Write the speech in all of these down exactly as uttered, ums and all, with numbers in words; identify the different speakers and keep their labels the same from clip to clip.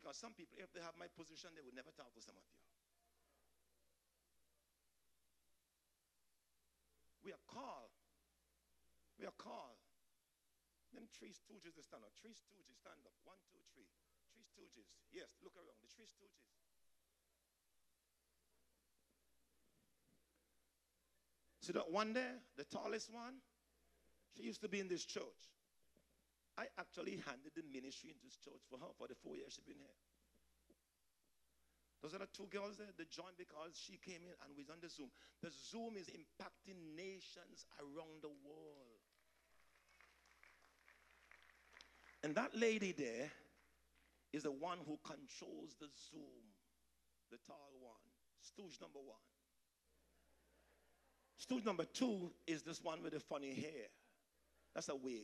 Speaker 1: Because some people, if they have my position, they would never talk to some of you. We are called. We are called. Them three stooges, they stand up. Three stooges, stand up. One, two, three. Three stooges. Yes, look around. The three stooges. See that one there? The tallest one? She used to be in this church. I actually handed the ministry in this church for her for the four years she's been here. Those are the two girls there. They joined because she came in and was on the Zoom. The Zoom is impacting nations around the world. And that lady there is the one who controls the Zoom. The tall one. Stooge number one. Stooge number two is this one with the funny hair. That's a wig.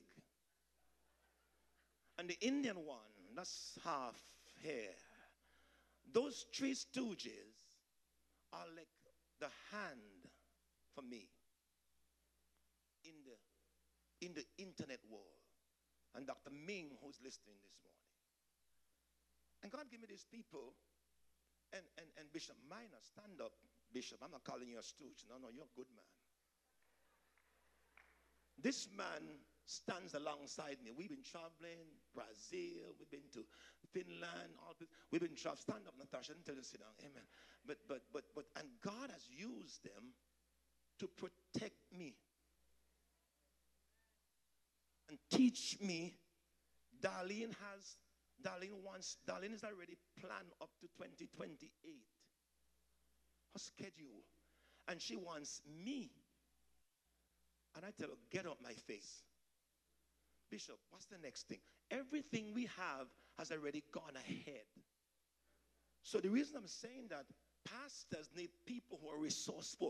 Speaker 1: And the Indian one, that's half hair. Those three stooges are like the hand for me in the, in the internet world. And Doctor Ming, who's listening this morning. And God gave me these people. And, and, and Bishop Minor, stand up, Bishop. I'm not calling you a stooge. No, no, you're a good man. This man stands alongside me. We've been traveling, Brazil, we've been to Finland, all we've been traveling. Stand up, Natasha, and tell you to sit down. Amen. But but but but and God has used them to protect me and teach me. Darlene has Darlene wants Darlene is already planned up to twenty twenty-eight. Her schedule. And she wants me. And I tell her, get up my face. Bishop, what's the next thing? Everything we have has already gone ahead. So the reason I'm saying that pastors need people who are resourceful.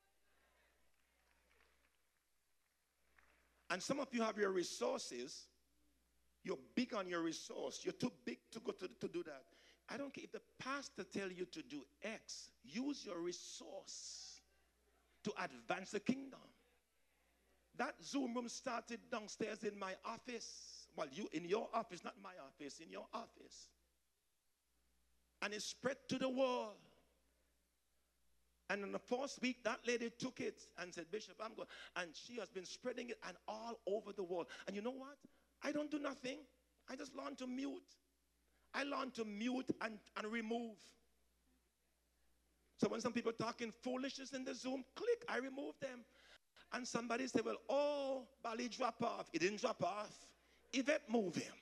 Speaker 1: And some of you have your resources. You're big on your resource. You're too big to go to, to do that. I don't care if the pastor tell you to do X. Use your resource to advance the kingdom. That Zoom room started downstairs in my office. Well, you in your office, not my office, in your office. And it spread to the world. And in the first week, that lady took it and said, Bishop, I'm going. And she has been spreading it and all over the world. And you know what? I don't do nothing. I just learn to mute. I learn to mute and, and remove. So when some people talking foolishness in the Zoom, click, I remove them. And somebody said, well, oh, Bali drop off. He didn't drop off. Yvette move him.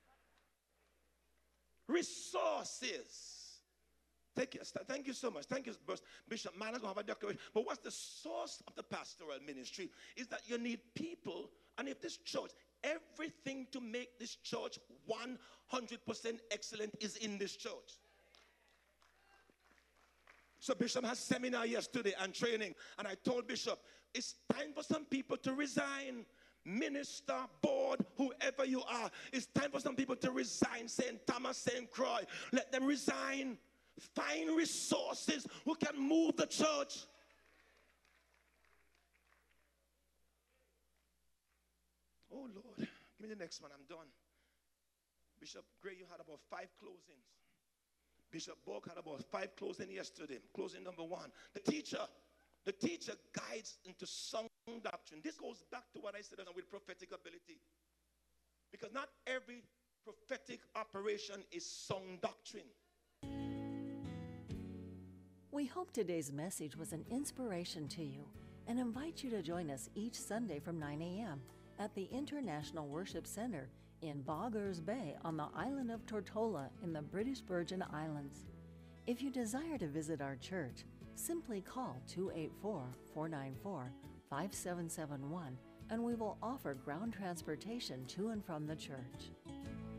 Speaker 1: Resources. Thank you, thank you so much. Thank you, Bishop Man. I'm going to have a declaration. But what's the source of the pastoral ministry? Is that you need people. And if this church, everything to make this church one hundred percent excellent is in this church. So Bishop has seminar yesterday and training. And I told Bishop, it's time for some people to resign. Minister, board, whoever you are. It's time for some people to resign. Saint Thomas, Saint Croix. Let them resign. Find resources who can move the church. Oh, Lord. Give me the next one. I'm done. Bishop Gray, you had about five closings. Bishop Borg had about five closings yesterday. Closing number one. The teacher. The teacher guides into sound doctrine. This goes back to what I said with prophetic ability. Because not every prophetic operation is sound doctrine.
Speaker 2: We hope today's message was an inspiration to you and invite you to join us each Sunday from nine a m at the International Worship Center in Boggers Bay on the island of Tortola in the British Virgin Islands. If you desire to visit our church, simply call two eight four, four nine four, five seven seven one and we will offer ground transportation to and from the church.